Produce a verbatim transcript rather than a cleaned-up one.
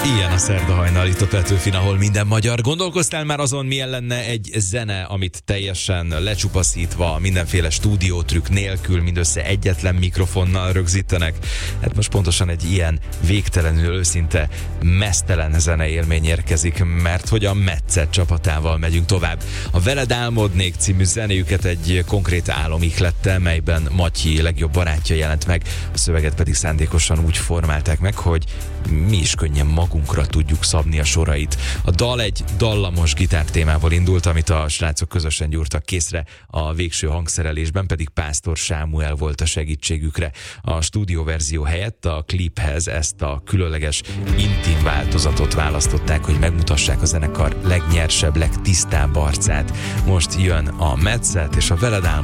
Ilyen a szerda hajnal itt a Petőfin, ahol minden magyar. Gondolkoztál már azon, milyen lenne egy zene, amit teljesen lecsupaszítva, mindenféle stúdiótrükk nélkül, mindössze egyetlen mikrofonnal rögzítenek? Hát most pontosan egy ilyen végtelenül őszinte, meztelen zeneélmény érkezik, mert hogy a Metszet csapatával megyünk tovább. A Veled álmodnék című zenéjüket egy konkrét álomihlettel, melyben Matyi legjobb barátja jelent meg, a szöveget pedig szándékosan úgy formálták meg, hogy mi is könnyen magunkra tudjuk szabni a sorait. A dal egy dallamos gitártémával indult, amit a srácok közösen gyúrtak készre, a végső hangszerelésben pedig Pásztor Sámuel volt a segítségükre. A stúdióverzió helyett a kliphez ezt a különleges intim változatot választották, hogy megmutassák a zenekar legnyersebb, legtisztább arcát. Most jön a Metszet és a Veled álmodnék.